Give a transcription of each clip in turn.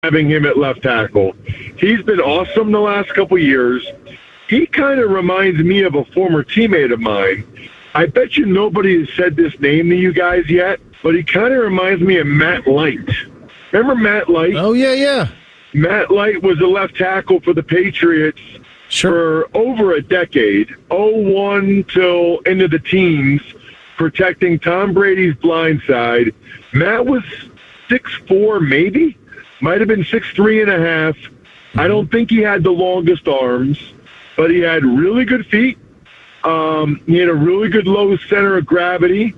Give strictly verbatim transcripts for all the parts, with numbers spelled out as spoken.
having him at left tackle. He's been awesome the last couple years. He kind of reminds me of a former teammate of mine. I bet you nobody has said this name to you guys yet, but he kind of reminds me of Matt Light. Remember Matt Light? Oh, yeah, yeah. Matt Light was a left tackle for the Patriots sure. for over a decade, oh one till into the teens, protecting Tom Brady's blind side. Matt was six four, maybe. Might have been six three and a half. Mm-hmm. I don't think he had the longest arms, but he had really good feet. Um, he had a really good low center of gravity,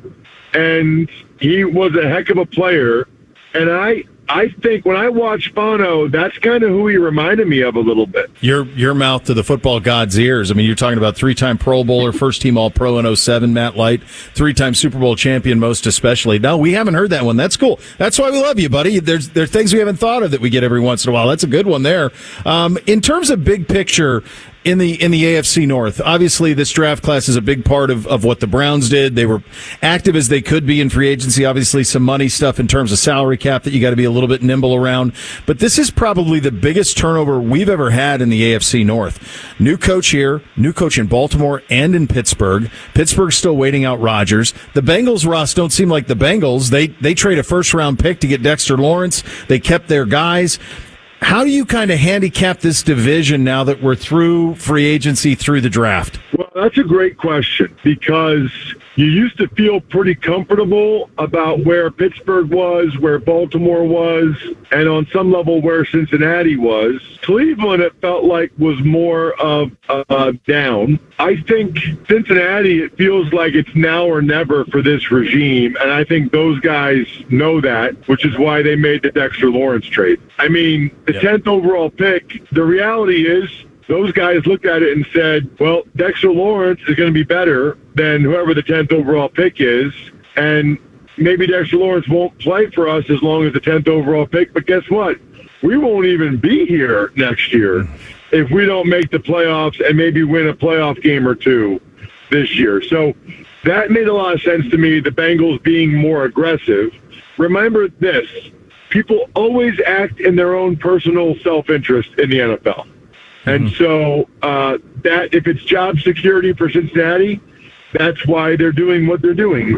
and he was a heck of a player. And I I think when I watch Bono, that's kind of who he reminded me of a little bit. Your your mouth to the football god's ears. I mean, you're talking about three-time Pro Bowler, first-team All-Pro in oh seven, Matt Light, three-time Super Bowl champion, most especially. No, we haven't heard that one. That's cool. That's why we love you, buddy. There's there are things we haven't thought of that we get every once in a while. That's a good one there. Um, in terms of big picture, in the in the A F C North, obviously this draft class is a big part of, of what the Browns did. They were active as they could be in free agency. Obviously some money stuff in terms of salary cap that you got to be a little bit nimble around. But this is probably the biggest turnover we've ever had in the A F C North. New coach here, new coach in Baltimore and in Pittsburgh. Pittsburgh's still waiting out Rodgers. The Bengals, Ross, don't seem like the Bengals. They they trade a first round pick to get Dexter Lawrence. They kept their guys. How do you kind of handicap this division now that we're through free agency, through the draft? Well, that's a great question, because you used to feel pretty comfortable about where Pittsburgh was, where Baltimore was, and on some level where Cincinnati was. Cleveland, it felt like, was more of a down. I think Cincinnati, it feels like it's now or never for this regime, and I think those guys know that, which is why they made the Dexter Lawrence trade. I mean, the tenth overall pick, the reality is those guys looked at it and said, well, Dexter Lawrence is going to be better than whoever the tenth overall pick is, and maybe Dexter Lawrence won't play for us as long as the tenth overall pick, but guess what? We won't even be here next year if we don't make the playoffs and maybe win a playoff game or two this year. So that made a lot of sense to me, the Bengals being more aggressive. Remember this, people always act in their own personal self-interest in the N F L. And so uh, that if it's job security for Cincinnati, that's why they're doing what they're doing.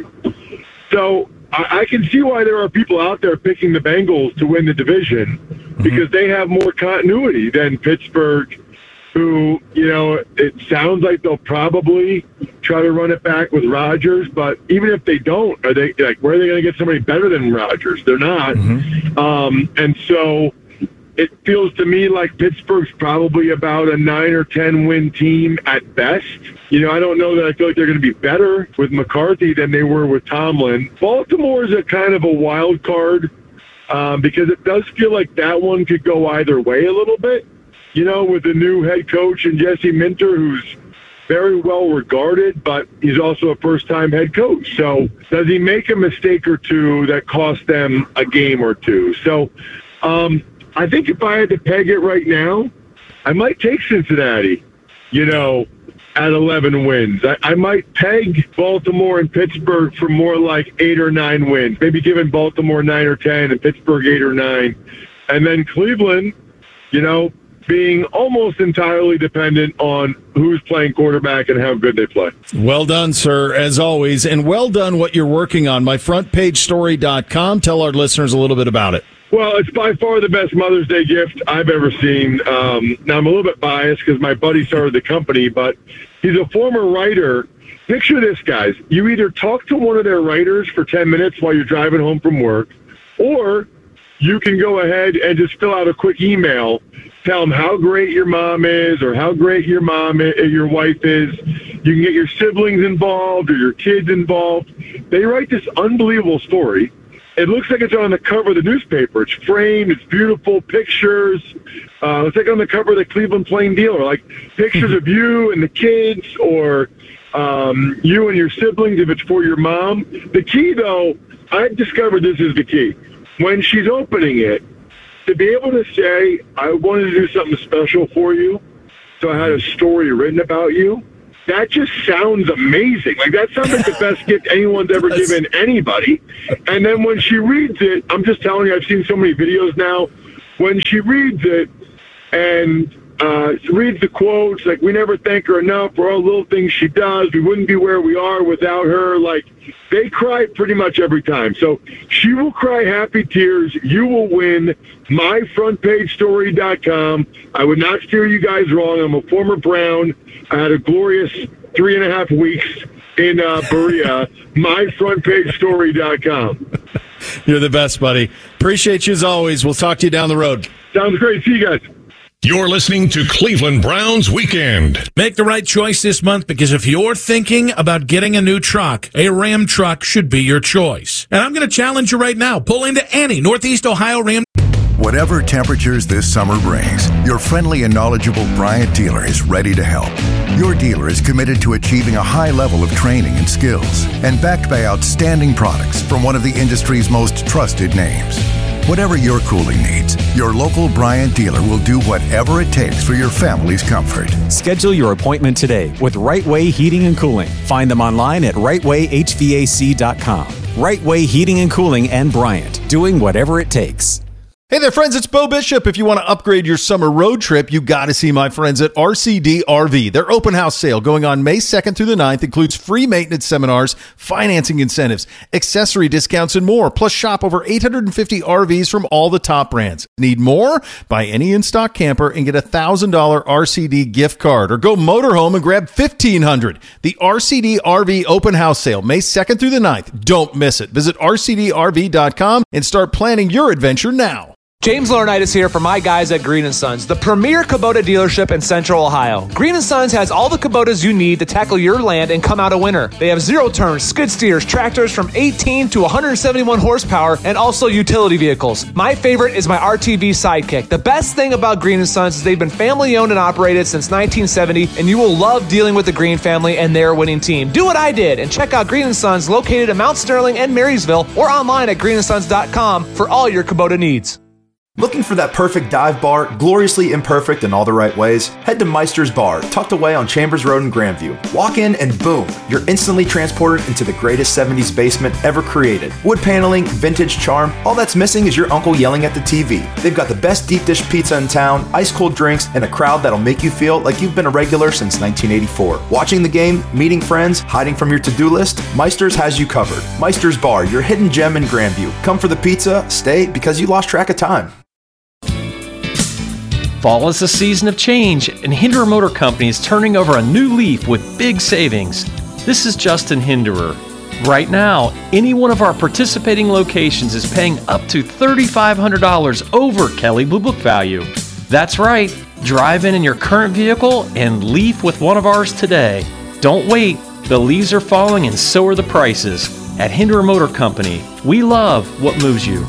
So I, I can see why there are people out there picking the Bengals to win the division, mm-hmm. because they have more continuity than Pittsburgh, who, you know, it sounds like they'll probably try to run it back with Rodgers, but even if they don't, are they like, where are they going to get somebody better than Rodgers? They're not. Mm-hmm. Um, and so it feels to me like Pittsburgh's probably about a nine or ten win team at best. You know, I don't know that I feel like they're going to be better with McCarthy than they were with Tomlin. Baltimore is a kind of a wild card um, because it does feel like that one could go either way a little bit. You know, with the new head coach and Jesse Minter, who's very well regarded, but he's also a first-time head coach. So does he make a mistake or two that cost them a game or two? So, um, I think if I had to peg it right now, I might take Cincinnati, you know, at eleven wins. I, I might peg Baltimore and Pittsburgh for more like eight or nine wins, maybe giving Baltimore nine or ten and Pittsburgh eight or nine. And then Cleveland, you know, being almost entirely dependent on who's playing quarterback and how good they play. Well done, sir, as always. And well done what you're working on. my front page story dot com. Tell our listeners a little bit about it. Well, it's by far the best Mother's Day gift I've ever seen. Um, now, I'm a little bit biased because my buddy started the company, but he's a former writer. Picture this, guys. You either talk to one of their writers for ten minutes while you're driving home from work, or you can go ahead and just fill out a quick email, tell them how great your mom is or how great your mom is, your wife is. You can get your siblings involved or your kids involved. They write this unbelievable story. It looks like it's on the cover of the newspaper. It's framed. It's beautiful pictures. Uh, it's like on the cover of the Cleveland Plain Dealer, like pictures of you and the kids, or um, you and your siblings if it's for your mom. The key, though, I've discovered this is the key. When she's opening it, to be able to say, I wanted to do something special for you, so I had a story written about you, that just sounds amazing. Like, that sounds like the best gift anyone's ever given anybody. And then when she reads it, I'm just telling you, I've seen so many videos now when she reads it and uh, reads the quotes, like, we never thank her enough for all the little things she does. We wouldn't be where we are without her. Like, they cry pretty much every time. So she will cry happy tears. You will win. my front page story dot com. I would not steer you guys wrong. I'm a former Brown. I had a glorious three and a half weeks in uh, Berea. my front page story dot com. You're the best, buddy. Appreciate you as always. We'll talk to you down the road. Sounds great. See you guys. You're listening to Cleveland Browns Weekend. Make the right choice this month, because if you're thinking about getting a new truck, a Ram truck should be your choice. And I'm going to challenge you right now. Pull into any Northeast Ohio Ram. Whatever temperatures this summer brings, your friendly and knowledgeable Bryant dealer is ready to help. Your dealer is committed to achieving a high level of training and skills, and backed by outstanding products from one of the industry's most trusted names. Whatever your cooling needs, your local Bryant dealer will do whatever it takes for your family's comfort. Schedule your appointment today with Right Way Heating and Cooling. Find them online at right way h v a c dot com. Right Way Heating and Cooling and Bryant, doing whatever it takes. Hey there, friends. It's Bo Bishop. If you want to upgrade your summer road trip, you got to see my friends at R C D R V. Their open house sale going on May second through the ninth includes free maintenance seminars, financing incentives, accessory discounts, and more. Plus, shop over eight hundred fifty R Vs from all the top brands. Need more? Buy any in-stock camper and get a one thousand dollars R C D gift card. Or go motorhome and grab fifteen hundred dollars. The R C D R V open house sale, May second through the ninth. Don't miss it. Visit R C D R V dot com and start planning your adventure now. James Laurinaitis here for my guys at Green and Sons, the premier Kubota dealership in Central Ohio. Green and Sons has all the Kubotas you need to tackle your land and come out a winner. They have zero-turn skid steers, tractors from eighteen to one hundred seventy-one horsepower, and also utility vehicles. My favorite is my R T V Sidekick. The best thing about Green and Sons is they've been family-owned and operated since nineteen seventy, and you will love dealing with the Green family and their winning team. Do what I did and check out Green and Sons, located in Mount Sterling and Marysville, or online at green and sons dot com for all your Kubota needs. Looking for that perfect dive bar, gloriously imperfect in all the right ways? Head to Meister's Bar, tucked away on Chambers Road in Grandview. Walk in and boom, you're instantly transported into the greatest seventies basement ever created. Wood paneling, vintage charm, all that's missing is your uncle yelling at the T V. They've got the best deep dish pizza in town, ice cold drinks, and a crowd that'll make you feel like you've been a regular since nineteen eighty-four. Watching the game, meeting friends, hiding from your to-do list, Meister's has you covered. Meister's Bar, your hidden gem in Grandview. Come for the pizza, stay because you lost track of time. Fall is a season of change, and Hinderer Motor Company is turning over a new leaf with big savings. This is Justin Hinderer. Right now, any one of our participating locations is paying up to three thousand five hundred dollars over Kelley Blue Book value. That's right. Drive in in your current vehicle and leaf with one of ours today. Don't wait. The leaves are falling and so are the prices. At Hinderer Motor Company, we love what moves you.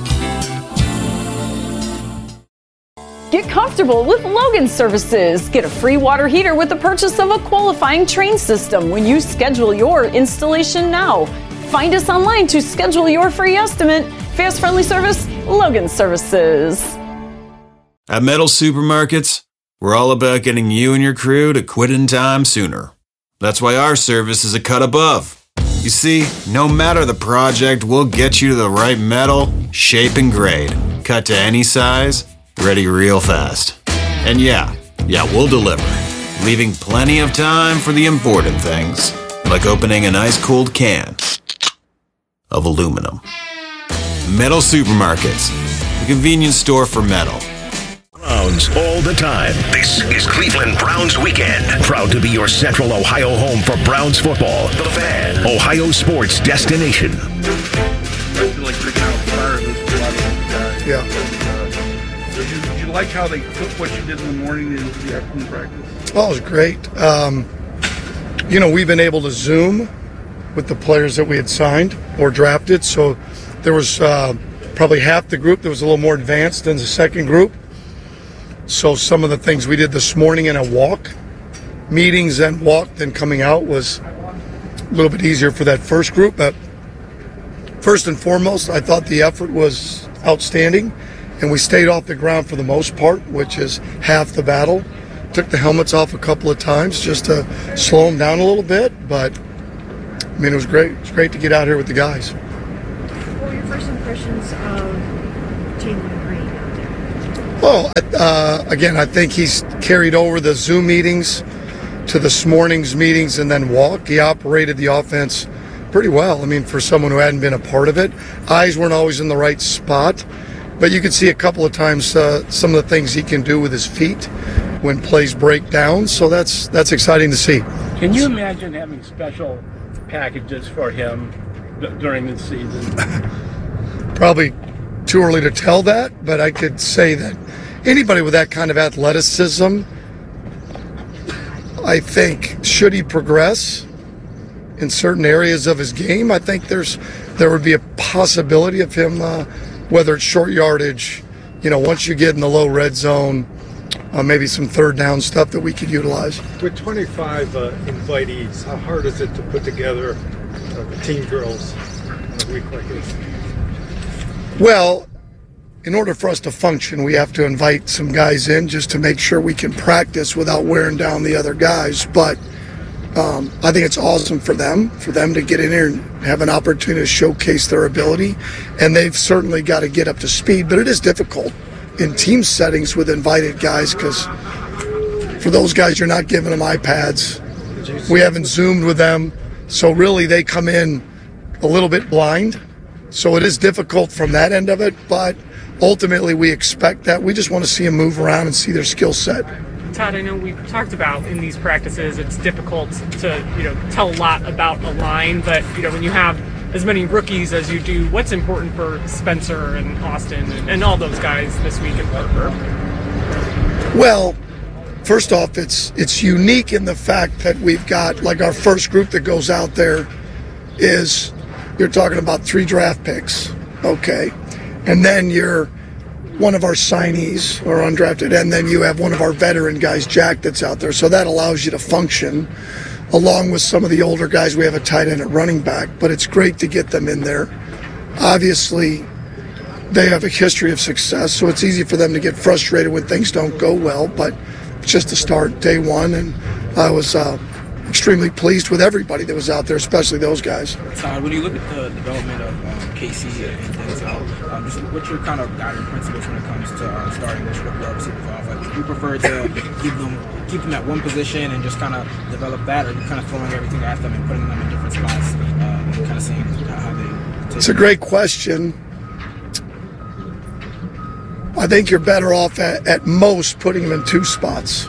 Get comfortable with Logan Services. Get a free water heater with the purchase of a qualifying Train system when you schedule your installation now. Find us online to schedule your free estimate. Fast, friendly service, Logan Services. At Metal Supermarkets, we're all about getting you and your crew to quit in time sooner. That's why our service is a cut above. You see, no matter the project, we'll get you to the right metal, shape, and grade. Cut to any size, ready real fast. And yeah, yeah, we'll deliver, leaving plenty of time for the important things, like opening an ice-cold can of aluminum. Metal Supermarkets, the convenience store for metal. Browns all the time. This is Cleveland Browns Weekend. Proud to be your Central Ohio home for Browns football. The Fan, Ohio sports destination. Yeah. Did you like how they took what you did in the morning into the afternoon practice? Oh, it was great. Um, you know, we've been able to Zoom with the players that we had signed or drafted, so there was uh, probably half the group that was a little more advanced than the second group. So some of the things we did this morning in a walk, meetings and walk, then coming out was a little bit easier for that first group. But first and foremost, I thought the effort was outstanding, and we stayed off the ground for the most part, which is half the battle. Took the helmets off a couple of times just to slow them down a little bit, but I mean, it was great. It was great to get out here with the guys. What were your first impressions of Jalen Green out there? Well, uh, again, I think he's carried over the Zoom meetings to this morning's meetings and then walk. He operated the offense pretty well. I mean, for someone who hadn't been a part of it, eyes weren't always in the right spot, but you could see a couple of times uh, some of the things he can do with his feet when plays break down. So that's that's exciting to see. Can you imagine having special packages for him d- during the season? Probably too early to tell that, but I could say that anybody with that kind of athleticism, I think, should he progress in certain areas of his game, I think there's there would be a possibility of him, uh, whether it's short yardage, you know, once you get in the low red zone, uh, maybe some third down stuff that we could utilize. With twenty-five uh, invitees, how hard is it to put together uh, the team drills in a week like this? Well, in order for us to function, we have to invite some guys in just to make sure we can practice without wearing down the other guys. But um, I think it's awesome for them, for them to get in here and have an opportunity to showcase their ability. And they've certainly got to get up to speed. But it is difficult in team settings with invited guys because for those guys, you're not giving them iPads. We haven't Zoomed with them. So really they come in a little bit blind. So it is difficult from that end of it, but ultimately we expect that. We just want to see them move around and see their skill set. Todd, I know we've talked about in these practices it's difficult to, you know, tell a lot about a line, but, you know, when you have as many rookies as you do, what's important for Spencer and Austin and, and all those guys this week in Parker? Well, first off, it's it's unique in the fact that we've got, like, our first group that goes out there is, you're talking about three draft picks, okay, and then you're one of our signees or undrafted, and then you have one of our veteran guys, Jack, that's out there. So that allows you to function along with some of the older guys. We have a tight end at running back, but it's great to get them in there. Obviously, they have a history of success, so it's easy for them to get frustrated when things don't go well, but it's just to start day one, and I was uh, extremely pleased with everybody that was out there, especially those guys. Todd, when you look at the development of um, K C and Denzel, um, just what's your kind of guiding principles when it comes to uh, starting this rookie wide receiver off? Like, do you prefer to keep them keep them at one position and just kind of develop that, or you kind of throwing everything at them and putting them in different spots uh, and kind of seeing how they take It's a great question. I think you're better off at, at most putting them in two spots.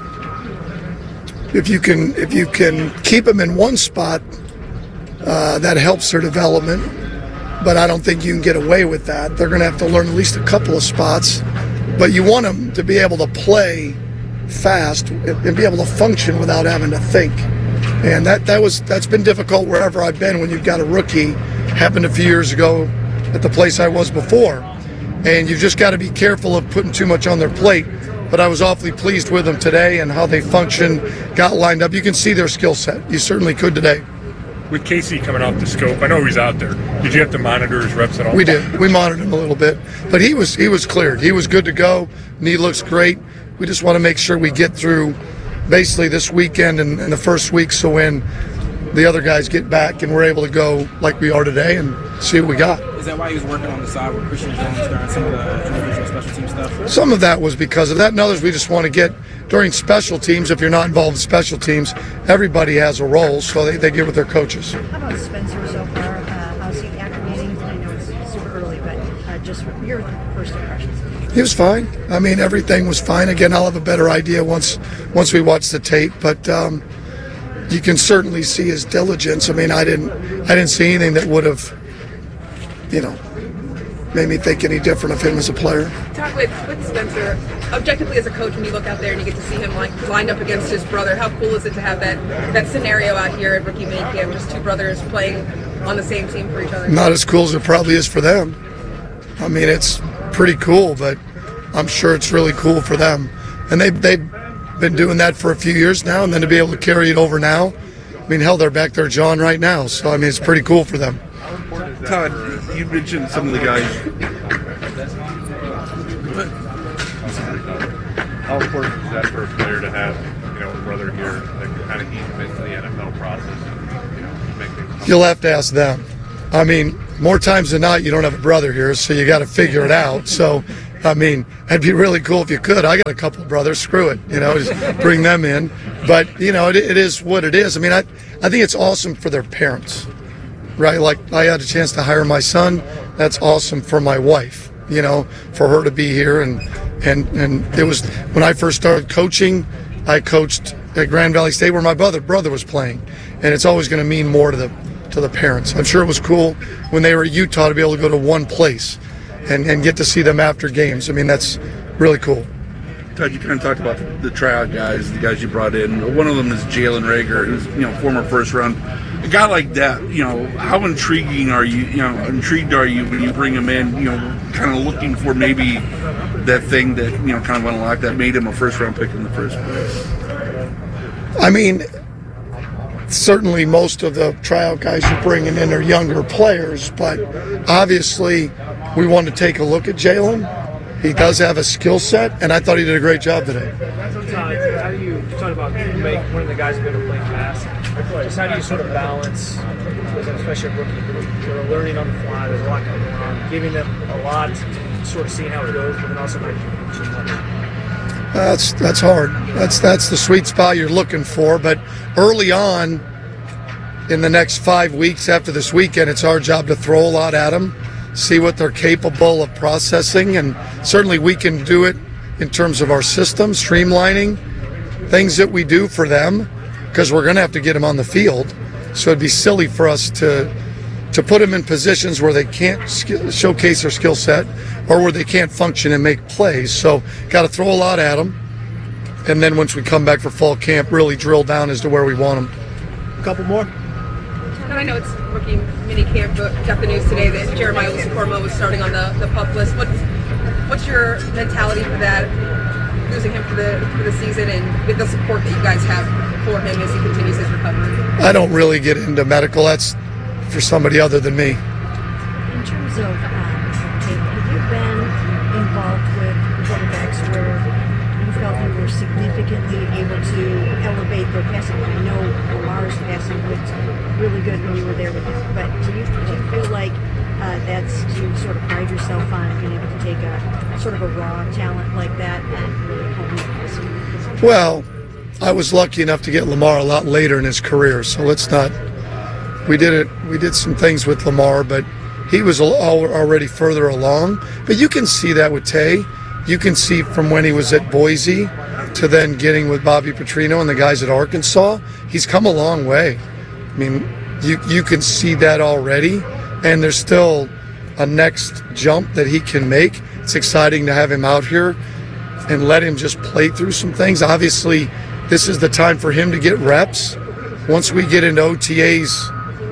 If you can, if you can keep them in one spot, uh, that helps their development. But I don't think you can get away with that. They're going to have to learn at least a couple of spots. But you want them to be able to play fast and be able to function without having to think. And that that was that's been difficult wherever I've been when you've got a rookie. Happened a few years ago at the place I was before. And you've just got to be careful of putting too much on their plate. But I was awfully pleased with them today and how they function, got lined up. You can see their skill set. You certainly could today. With Casey coming off the scope, I know he's out there. Did you have to monitor his reps at all? We did. We monitored him a little bit. But he was he was cleared. He was good to go. Knee looks great. We just want to make sure we get through basically this weekend and, and the first week, so when the other guys get back and we're able to go like we are today and see what we got. Is that why he was working on the side with Christian Jones during some of the individual special team stuff? Some of that was because of that, and others we just want to get during special teams. If you're not involved in special teams, everybody has a role, so they, they get with their coaches. How about Spencer so far? Uh, how's he acclimating? I know it's super early, but uh, just your first impressions. He was fine. I mean, everything was fine. Again, I'll have a better idea once once we watch the tape, but um, you can certainly see his diligence. I mean, I didn't I didn't see anything that would have, you know, made me think any different of him as a player. Talk with, with Spencer, objectively as a coach, when you look out there and you get to see him like lined up against his brother, how cool is it to have that that scenario out here at rookie minicamp, just two brothers playing on the same team for each other? Not as cool as it probably is for them. I mean, it's pretty cool, but I'm sure it's really cool for them. And they, they've been doing that for a few years now, and then to be able to carry it over now, I mean, hell, they're back there jawing right now. So, I mean, it's pretty cool for them. Todd, you mentioned some of the guys. How important is that for a player to have, you know, a brother here that kind of ease him into the N F L process and, you know, make things? You'll have to ask them. I mean, more times than not, you don't have a brother here, so you got to figure it out. So, I mean, it'd be really cool if you could. I got a couple of brothers. Screw it. You know, just bring them in. But, you know, it, it is what it is. I mean, I, I think it's awesome for their parents, right? Like, I had a chance to hire my son. That's awesome for my wife, you know, for her to be here. And, and, and it was, when I first started coaching, I coached at Grand Valley State where my brother brother was playing. And it's always going to mean more to the to the parents. I'm sure it was cool when they were at Utah to be able to go to one place and, and get to see them after games. I mean, that's really cool. Todd, you kind of talked about the, the tryout guys, the guys you brought in. One of them is Jalen Reagor, who's, you know, former first round. A guy like that, you know, how intriguing are you, you know, intrigued are you when you bring him in, you know, kind of looking for maybe that thing that, you know, kind of unlocked that made him a first round pick in the first place? I mean, certainly most of the tryout guys you're bringing in are younger players, but obviously we want to take a look at Jalen. He does have a skill set, and I thought he did a great job today. Todd, how do you talk about make one of the guys better play fast? Just how do you sort of balance, especially a rookie, sort of learning on the fly? There's a lot going on, giving them a lot, sort of seeing how it goes, but then also not giving too much. That's that's hard. That's that's the sweet spot you're looking for. But early on, in the next five weeks after this weekend, it's our job to throw a lot at them, see what they're capable of processing, and certainly we can do it in terms of our system, streamlining things that we do for them, because we're going to have to get them on the field. So it'd be silly for us to to put them in positions where they can't sk- showcase their skill set or where they can't function and make plays. So got to throw a lot at them. And then once we come back for fall camp, really drill down as to where we want them. A couple more. And I know it's rookie mini camp, but got the news today that Jeremiah Owusu-Koramoah was starting on the, the PUP list. What's, what's your mentality for that, losing him for the, for the season, and with the support that you guys have for him as he continues his recovery? I don't really get into medical. That's for somebody other than me. In terms of, um, have you been involved with quarterbacks where you felt you were significantly able to elevate their passing? I know Lamar's passing looked really good when you were there with him, but do you, do you feel like uh, that's to sort of pride yourself on being able to take a sort of a raw talent like that and really hone the passing? Well, I was lucky enough to get Lamar a lot later in his career, so let's not. We did it. We did some things with Lamar, but he was al- already further along. But you can see that with Tay. You can see from when he was at Boise to then getting with Bobby Petrino and the guys at Arkansas. He's come a long way. I mean, you you can see that already, and there's still a next jump that he can make. It's exciting to have him out here and let him just play through some things. Obviously, this is the time for him to get reps. Once we get into O T As,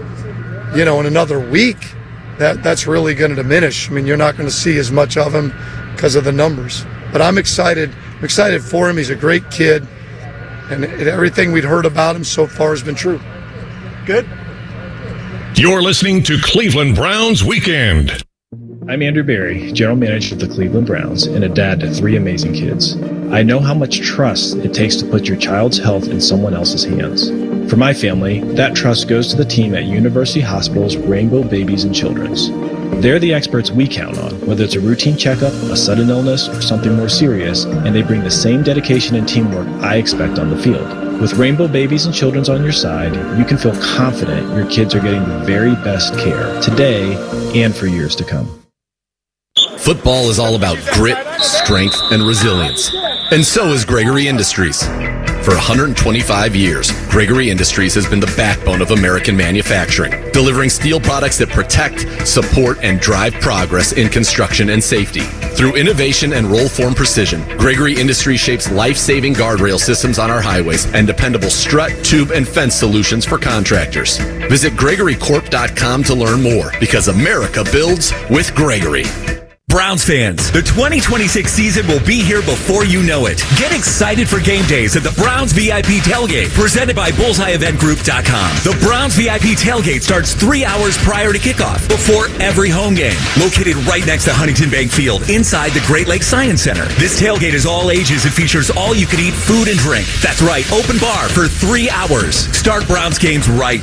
you know, in another week, that that's really going to diminish. I mean, you're not going to see as much of him because of the numbers. But I'm excited. I'm excited for him. He's a great kid, and everything we'd heard about him so far has been true. Good. You're listening to Cleveland Browns Weekend. I'm Andrew Berry, General Manager of the Cleveland Browns and a dad to three amazing kids. I know how much trust it takes to put your child's health in someone else's hands. For my family, that trust goes to the team at University Hospital's Rainbow Babies and Children's. They're the experts we count on, whether it's a routine checkup, a sudden illness, or something more serious, and they bring the same dedication and teamwork I expect on the field. With Rainbow Babies and Children's on your side, you can feel confident your kids are getting the very best care today and for years to come. Football is all about grit, strength, and resilience. And so is Gregory Industries. For one hundred twenty-five years, Gregory Industries has been the backbone of American manufacturing, delivering steel products that protect, support, and drive progress in construction and safety. Through innovation and roll-form precision, Gregory Industries shapes life-saving guardrail systems on our highways and dependable strut, tube, and fence solutions for contractors. Visit Gregory Corp dot com to learn more, because America builds with Gregory. Browns fans, the twenty twenty-six season will be here before you know it. Get excited for game days at the Browns V I P Tailgate, presented by bullseye event group dot com. The Browns V I P Tailgate starts three hours prior to kickoff, before every home game. Located right next to Huntington Bank Field, inside the Great Lakes Science Center. This tailgate is all ages and features all-you-can-eat food and drink. That's right, open bar for three hours. Start Browns games right.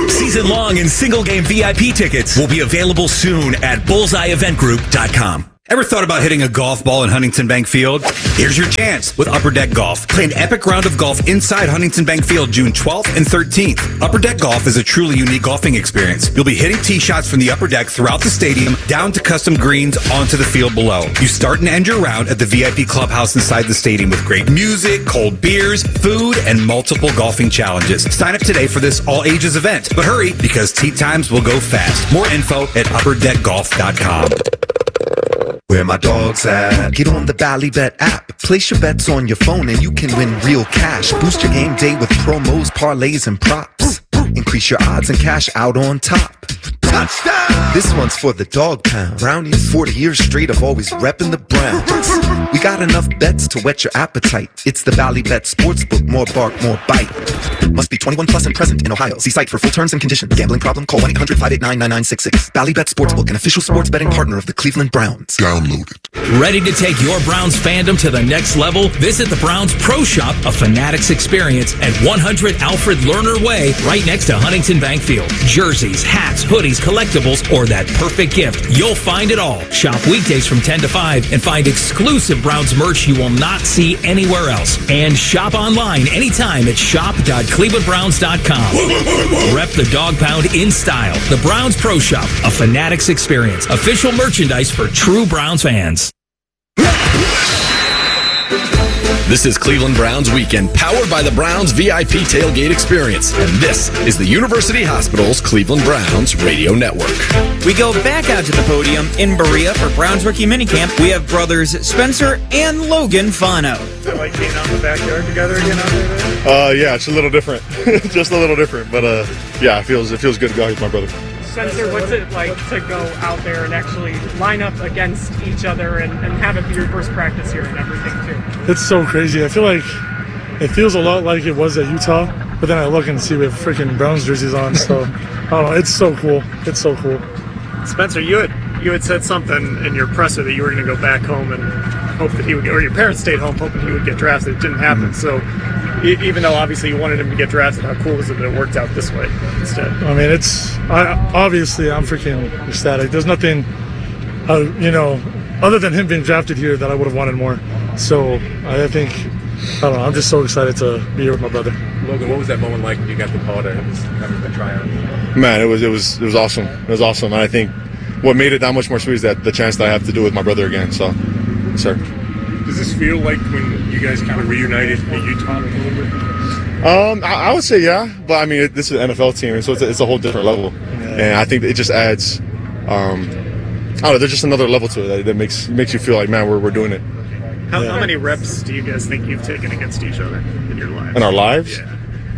Season-long and single-game V I P tickets will be available soon at bullseye event group dot com. Ever thought about hitting a golf ball in Huntington Bank Field? Here's your chance with Upper Deck Golf. Play an epic round of golf inside Huntington Bank Field June twelfth and thirteenth. Upper Deck Golf is a truly unique golfing experience. You'll be hitting tee shots from the upper deck throughout the stadium, down to custom greens onto the field below. You start and end your round at the V I P clubhouse inside the stadium with great music, cold beers, food, and multiple golfing challenges. Sign up today for this all-ages event. But hurry, because tee times will go fast. More info at upper deck golf dot com. Where my dog's at? Get on the Ballybet app. Place your bets on your phone and you can win real cash. Boost your game day with promos, parlays, and props. Increase your odds and cash out on top. Touchdown! This one's for the dog pound. Brownie, forty years straight of always repping the Browns. We got enough bets to whet your appetite. It's the Ballybet Sportsbook. More bark, more bite. Must be twenty-one plus and present in Ohio. See site for full terms and conditions. Gambling problem? Call one eight hundred five eight nine nine nine six six. Ballybet Sportsbook, an official sports betting partner of the Cleveland Browns. Download it. Ready to take your Browns fandom to the next level? Visit the Browns Pro Shop, a Fanatics experience at one hundred Alfred Lerner Way, right next to Huntington Bank Field. Jerseys, hats, hoodies, collectibles, or that perfect gift. You'll find it all. Shop weekdays from ten to five and find exclusive Browns merch you will not see anywhere else. And shop online anytime at shop dot cleveland browns dot com. Rep the dog pound in style. The Browns Pro Shop, a Fanatics experience. Official merchandise for true Browns fans. This is Cleveland Browns Weekend, powered by the Browns V I P Tailgate Experience. And this is the University Hospital's Cleveland Browns Radio Network. We go back out to the podium in Berea for Browns Rookie Minicamp. We have brothers Spencer and Logan Fano. Is it like being out in the backyard together again out there? Uh, yeah, it's a little different. Just a little different. But uh, yeah, it feels, it feels good to go out with my brother. Spencer, what's it like to go out there and actually line up against each other and, and have it be your first practice here and everything too? It's so crazy. I feel like it feels a lot like it was at Utah, but then I look and see we have freaking Browns jerseys on. So I don't know. It's so cool. It's so cool. Spencer, you had you had said something in your presser that you were going to go back home and hope that he would, or your parents stayed home hoping he would get drafted. It didn't happen. So even though obviously you wanted him to get drafted, how cool is it that it worked out this way instead? I mean, it's I, obviously I'm freaking ecstatic. There's nothing, uh, you know, other than him being drafted here that I would have wanted more. So I think, I don't know, I'm just so excited to be here with my brother. Logan, what was that moment like when you got the call to have the tryout? Man, it was it was it was awesome. It was awesome. And I think what made it that much more sweet is that the chance that I have to do it with my brother again. So, sir. Does this feel like when you guys kind of reunited at Utah a little bit? Um, I, I would say yeah, but I mean it, this is an N F L team, so it's a, it's a whole different level, and I think it just adds. Um, I don't know. There's just another level to it that, that makes makes you feel like, man, we're we're doing it. How, how many reps do you guys think you've taken against each other in your lives? In our lives? Yeah.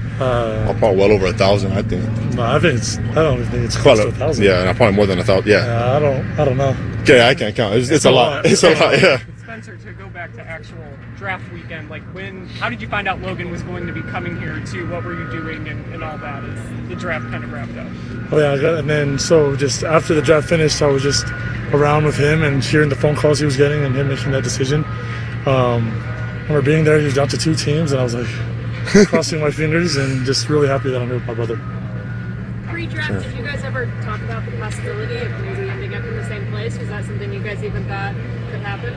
Uh, probably well over a thousand, I think. No, I think it's. I don't even think it's close to a thousand. Yeah, probably more than a thousand. Yeah. Yeah, I don't. I don't know. Okay, I can't count. It's, it's, it's a, a lot. lot. It's a lot. Yeah. Spencer, to go back to actual draft weekend, like when, how did you find out Logan was going to be coming here too? What were you doing and, and all that as the draft kind of wrapped up? Oh yeah, I got, and then so just after the draft finished, I was just around with him and hearing the phone calls he was getting and him making that decision. Um, and we're being there, he was down to two teams, and I was like crossing my fingers and just really happy that I'm here with my brother. Pre-draft, sure. Did you guys ever talk about the possibility of maybe ending up in the same place? Was that something you guys even thought could happen?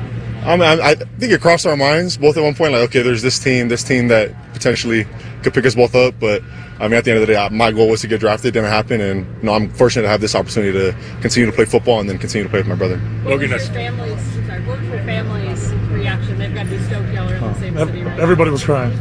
I mean, I think it crossed our minds both at one point, like, okay, there's this team, this team that potentially could pick us both up, but I mean, at the end of the day, my goal was to get drafted. It didn't happen, and you know, I'm fortunate to have this opportunity to continue to play football and then continue to play with my brother. What was your family's, sorry, what was your family's reaction? They've got to be stoked y'all are in the same oh, city right Everybody now. was crying.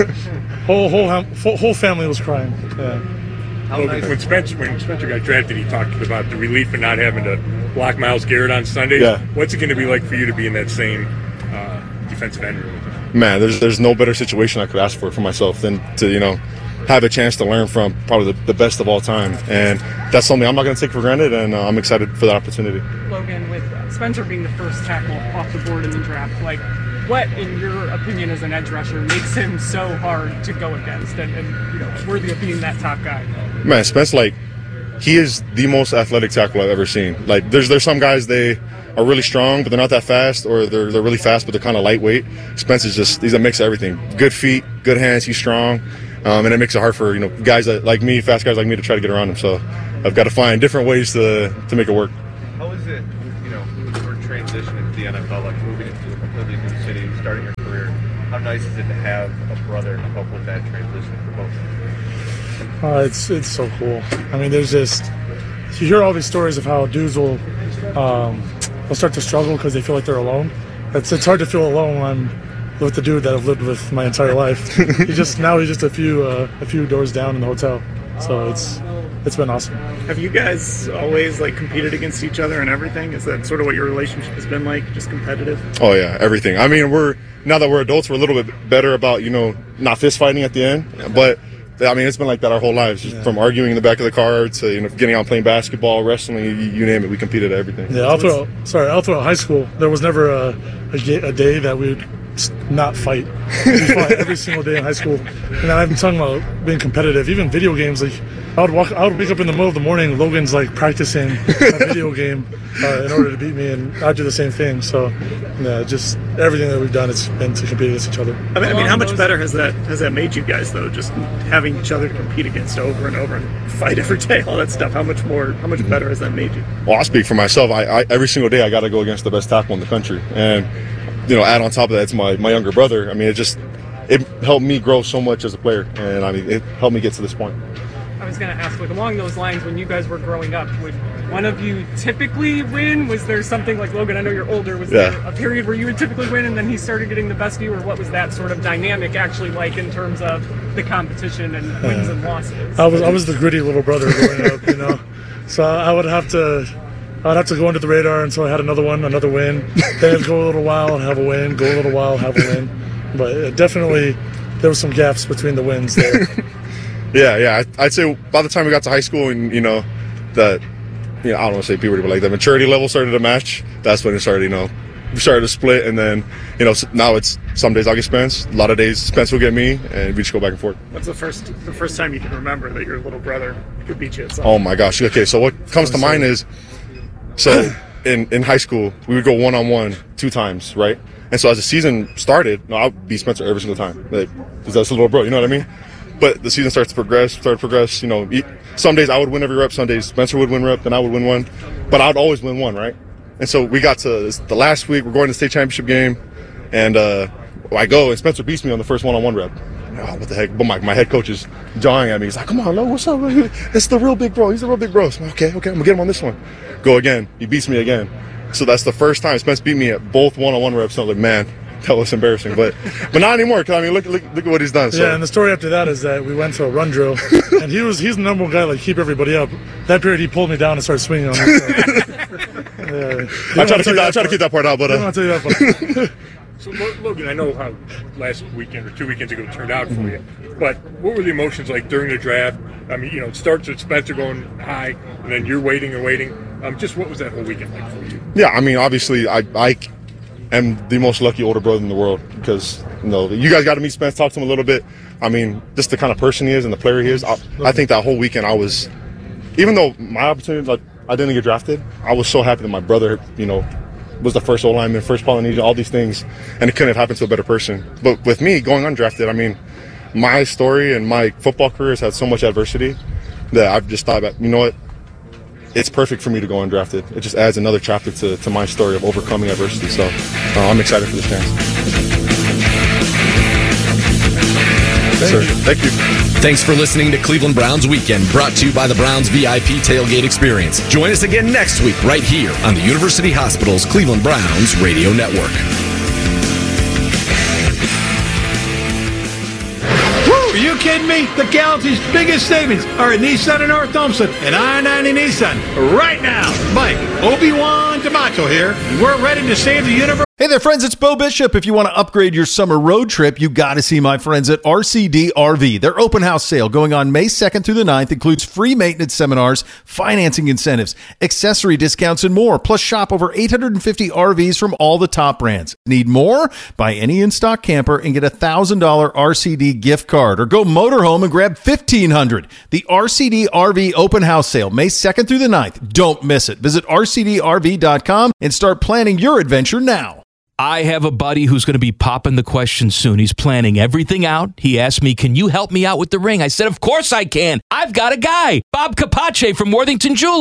whole whole whole family was crying. Yeah. Well, nice. When Spencer when Spencer got drafted, he talked about the relief of not having to block Myles Garrett on Sundays. Yeah. What's it going to be like for you to be in that same uh, defensive end room? Man, there's there's no better situation I could ask for for myself than to, you know, have a chance to learn from probably the, the best of all time. And that's something I'm not going to take for granted, and uh, I'm excited for that opportunity. Logan, with Spencer being the first tackle off the board in the draft, like, what, in your opinion as an edge rusher, makes him so hard to go against and, and you know, worthy of being that top guy? Man, Spence, like, he is the most athletic tackle I've ever seen. Like, there's there's some guys, they are really strong, but they're not that fast, or they're they're really fast, but they're kind of lightweight. Spence is just, he's a mix of everything. Good feet, good hands, he's strong, um, and it makes it hard for, you know, guys that, like me, fast guys like me, to try to get around him. So I've got to find different ways to to make it work. How is it, you know, for training the N F L, like moving into a completely new city, starting your career, how nice is it to have a brother to help with that transition for both of you? Uh, it's it's so cool. I mean, there's just you hear all these stories of how dudes will um, will start to struggle because they feel like they're alone. It's it's hard to feel alone when I'm with the dude that I've lived with my entire life. he just now he's just a few uh, a few doors down in the hotel. So it's it's been awesome. Have you guys always like competed against each other and everything? Is that sort of what your relationship has been like, just competitive? Oh yeah, everything. I mean, we're now that we're adults, we're a little bit better about, you know, not fist fighting at the end. But I mean, it's been like that our whole lives, just yeah. from arguing in the back of the car to, you know, getting out playing basketball, wrestling, you, you name it. We competed at everything. Yeah, all throughout, sorry, all throughout high school, there was never a, a, a day that we would not fight. We fought every single day in high school. And I'm talking about being competitive. Even video games, like I would walk, I would wake up in the middle of the morning. Logan's like practicing a video game uh, in order to beat me, and I do the same thing. So, yeah, just everything that we've done, it's been to compete against each other. I mean, I mean, how much better has that has that made you guys though? Just having each other to compete against over and over and fight every day, all that stuff. How much more, how much better has that made you? Well, I'll speak for myself. I, I every single day I got to go against the best tackle in the country, and you know, add on top of that, it's my my younger brother. I mean, it just it helped me grow so much as a player, and I mean, it helped me get to this point. I was going to ask, like, along those lines, when you guys were growing up, would one of you typically win? Was there something like, Logan, I know you're older, was yeah. there a period where you would typically win and then he started getting the best of you, or what was that sort of dynamic actually like in terms of the competition and wins uh, and losses? I was I was the gritty little brother growing up, you know, so I would have to I'd have to go under the radar until I had another one, another win, then it'd go a little while and have a win, go a little while, have a win, but it definitely there were some gaps between the wins there. Yeah, yeah. I'd say by the time we got to high school and, you know, that, you know, I don't want to say puberty, but like the maturity level started to match, that's when it started, you know, we started to split. And then, you know, now it's some days I'll get Spence, a lot of days Spence will get me, and we just go back and forth. What's the first the first time you can remember that your little brother could beat you at something? Oh, my gosh. Okay, so what comes to mind is, so in, in high school, we would go one-on-one two times, right? And so as the season started, no, I'll beat Spencer every single time. Like, because that's a little bro, you know what I mean? But the season starts to progress, started to progress, you know, some days I would win every rep, some days Spencer would win rep, then I would win one. But I would always win one, right? And so we got to the last week, we're going to the state championship game, and uh, I go, and Spencer beats me on the first one-on-one rep. Oh, what the heck? But my, my head coach is jawing at me. He's like, come on, Lo, what's up? It's the real big bro. He's the real big bro. So I'm like, okay, okay, I'm going to get him on this one. Go again. He beats me again. So that's the first time Spence beat me at both one-on-one reps. So I'm like, man, that was embarrassing, but but not anymore. Cause I mean, look look look at what he's done. So. Yeah, and the story after that is that we went to a run drill, and he was he's the number one guy like keep everybody up. That period, he pulled me down and started swinging on me. So. yeah. I try to keep that. I try to keep that part out, but uh, I want to tell you that part. So Logan, I know how last weekend or two weekends ago it turned out for you, but what were the emotions like during the draft? I mean, you know, it starts with Spencer going high, and then you're waiting and waiting. Um, just what was that whole weekend like for you? Yeah, I mean, obviously, I I. am the most lucky older brother in the world because, you know, you guys got to meet Spence, talk to him a little bit. I mean, just the kind of person he is and the player he is. I, I think that whole weekend I was, even though my opportunity, like, I didn't get drafted, I was so happy that my brother, you know, was the first O-lineman, first Polynesian, all these things, and it couldn't have happened to a better person. But with me going undrafted, I mean, my story and my football career has had so much adversity that I've just thought about, you know what, it's perfect for me to go undrafted. It just adds another chapter to, to my story of overcoming adversity. So uh, I'm excited for this chance. Thank you. Thank you. Thanks for listening to Cleveland Browns Weekend, brought to you by the Browns V I P Tailgate Experience. Join us again next week right here on the University Hospital's Cleveland Browns Radio Network. Are you kidding me? The Galaxy's biggest savings are at Nissan in North Thompson and I ninety Nissan right now. Mike, Obi-Wan D'Amato here, and we're ready to save the universe. Hey there, friends, it's Bo Bishop. If you want to upgrade your summer road trip, you got to see my friends at R C D R V. Their open house sale going on May second through the ninth includes free maintenance seminars, financing incentives, accessory discounts, and more. Plus, shop over eight hundred fifty R Vs from all the top brands. Need more? Buy any in-stock camper and get a one thousand dollars R C D gift card. Or go motorhome and grab fifteen hundred dollars. The R C D R V open house sale, May second through the ninth. Don't miss it. Visit R C D R V dot com and start planning your adventure now. I have a buddy who's going to be popping the question soon. He's planning everything out. He asked me, can you help me out with the ring? I said, of course I can. I've got a guy, Bob Capace from Worthington Jewelers.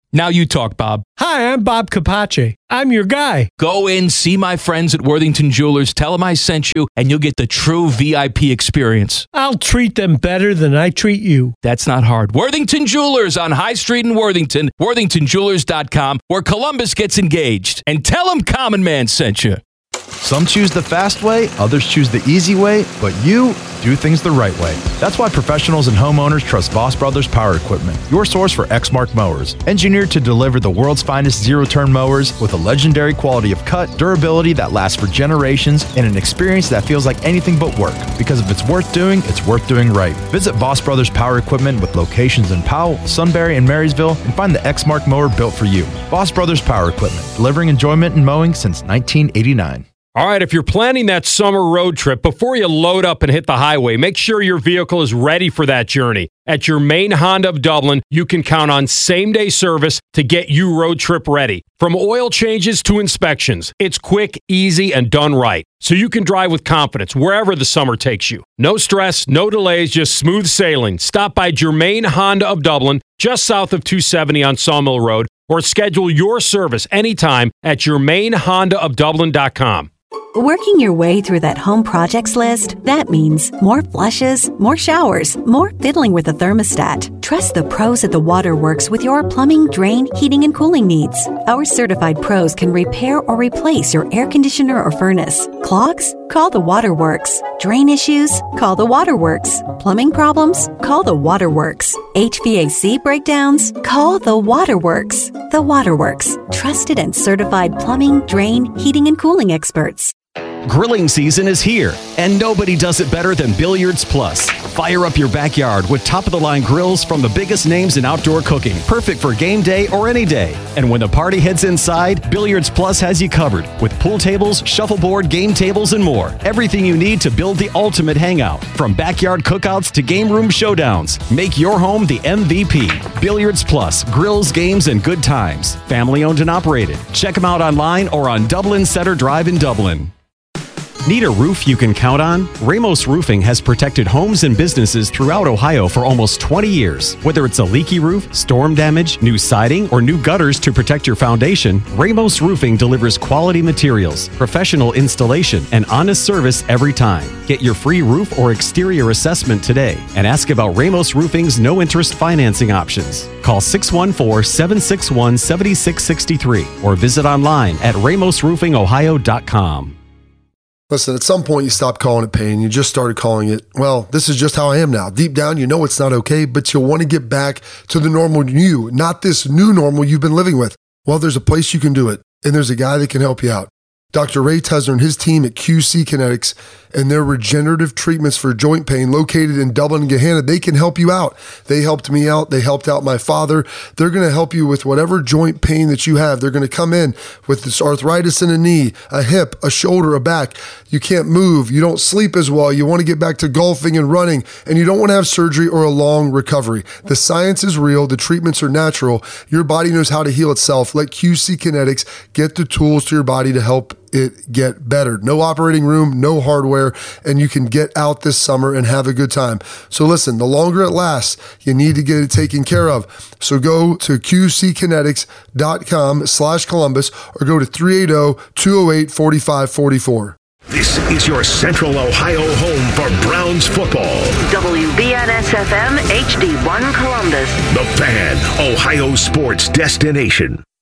Now you talk, Bob. Hi, I'm Bob Capace. I'm your guy. Go in, see my friends at Worthington Jewelers, tell them I sent you, and you'll get the true V I P experience. I'll treat them better than I treat you. That's not hard. Worthington Jewelers on High Street in Worthington, worthington jewelers dot com, where Columbus gets engaged. And tell them Common Man sent you. Some choose the fast way, others choose the easy way, but you do things the right way. That's why professionals and homeowners trust Voss Brothers Power Equipment, your source for Exmark mowers. Engineered to deliver the world's finest zero-turn mowers with a legendary quality of cut, durability that lasts for generations, and an experience that feels like anything but work. Because if it's worth doing, it's worth doing right. Visit Voss Brothers Power Equipment with locations in Powell, Sunbury, and Marysville, and find the Exmark mower built for you. Voss Brothers Power Equipment, delivering enjoyment in mowing since nineteen eighty-nine. All right, if you're planning that summer road trip, before you load up and hit the highway, make sure your vehicle is ready for that journey. At your main Honda of Dublin, you can count on same-day service to get you road trip ready. From oil changes to inspections, it's quick, easy, and done right. So you can drive with confidence wherever the summer takes you. No stress, no delays, just smooth sailing. Stop by Germain Honda of Dublin, just south of two seventy on Sawmill Road, or schedule your service anytime at germain honda of dublin dot com. Working your way through that home projects list, that means more flushes, more showers, more fiddling with the thermostat. Trust the pros at the Waterworks with your plumbing, drain, heating, and cooling needs. Our certified pros can repair or replace your air conditioner or furnace. Clogs? Call the Waterworks. Drain issues? Call the Waterworks. Plumbing problems? Call the Waterworks. H V A C breakdowns? Call the Waterworks. The Waterworks. Trusted and certified plumbing, drain, heating, and cooling experts. Grilling season is here, and nobody does it better than Billiards Plus. Fire up your backyard with top-of-the-line grills from the biggest names in outdoor cooking, perfect for game day or any day. And when the party heads inside, Billiards Plus has you covered with pool tables, shuffleboard, game tables, and more. Everything you need to build the ultimate hangout, from backyard cookouts to game room showdowns. Make your home the M V P. Billiards Plus, grills, games, and good times. Family-owned and operated. Check them out online or on Dublin Center Drive in Dublin. Need a roof you can count on? Ramos Roofing has protected homes and businesses throughout Ohio for almost twenty years. Whether it's a leaky roof, storm damage, new siding, or new gutters to protect your foundation, Ramos Roofing delivers quality materials, professional installation, and honest service every time. Get your free roof or exterior assessment today and ask about Ramos Roofing's no-interest financing options. Call six one four, seven six one, seven six six three or visit online at ramos roofing ohio dot com. Listen, at some point you stopped calling it pain. You just started calling it, well, this is just how I am now. Deep down, you know it's not okay, but you want to get back to the normal you, not this new normal you've been living with. Well, there's a place you can do it, and there's a guy that can help you out. Doctor Ray Tesner and his team at Q C Kinetics and their regenerative treatments for joint pain located in Dublin and Gahanna, they can help you out. They helped me out. They helped out my father. They're going to help you with whatever joint pain that you have. They're going to come in with this arthritis in a knee, a hip, a shoulder, a back. You can't move. You don't sleep as well. You want to get back to golfing and running, and you don't want to have surgery or a long recovery. The science is real. The treatments are natural. Your body knows how to heal itself. Let Q C Kinetics get the tools to your body to help it get better. No operating room, no hardware, and you can get out this summer and have a good time. So listen, the longer it lasts, you need to get it taken care of. So go to q c kinetics dot com slash Columbus or go to three eight zero, two zero eight, four five four four. This is your Central Ohio home for Browns football. W B N S F M H D one Columbus. The Fan, Ohio sports destination.